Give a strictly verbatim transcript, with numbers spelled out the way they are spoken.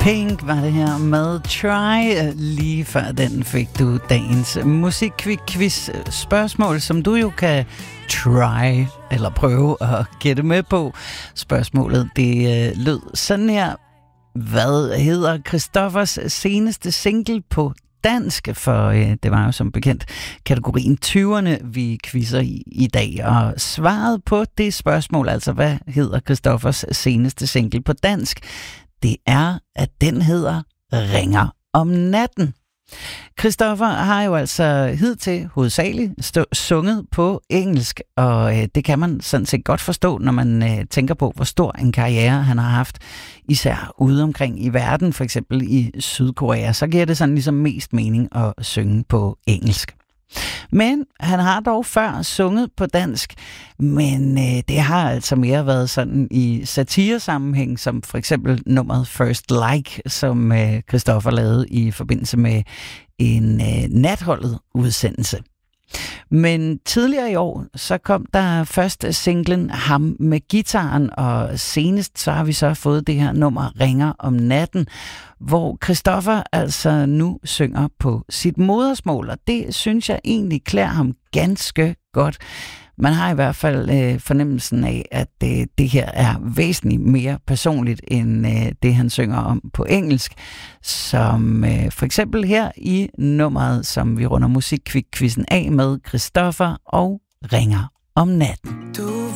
Pink var det her med Try. Lige før den fik du dagens musikquiz spørgsmål, som du jo kan try eller prøve at gætte med på. Spørgsmålet det lød sådan her. Hvad hedder Christoffers seneste single på dansk? For øh, det var jo som bekendt kategorien tyverne, vi quizzer i i dag. Og svaret på det spørgsmål, altså hvad hedder Christoffers seneste single på dansk, det er, at den hedder Ringer om natten. Christoffer har jo altså hidtil hovedsageligt stå, sunget på engelsk, og øh, det kan man sådan set godt forstå, når man øh, tænker på, hvor stor en karriere han har haft, især ude omkring i verden, for eksempel i Sydkorea. Så giver det sådan ligesom mest mening at synge på engelsk. Men han har dog før sunget på dansk, men øh, det har altså mere været sådan i satiresammenhæng, som for eksempel nummeret First Like, som øh, Christoffer lavede i forbindelse med en øh, natholdet udsendelse. Men tidligere i år, så kom der først singlen Ham med gitaren, og senest så har vi så fået det her nummer Ringer om natten, hvor Christoffer altså nu synger på sit modersmål, og det synes jeg egentlig klæder ham ganske godt. Man har i hvert fald øh, fornemmelsen af, at øh, det her er væsentligt mere personligt end øh, det, han synger om på engelsk. Som øh, for eksempel her i nummeret, som vi runder musikquizzen af med Christoffer og Ringer om natten. Du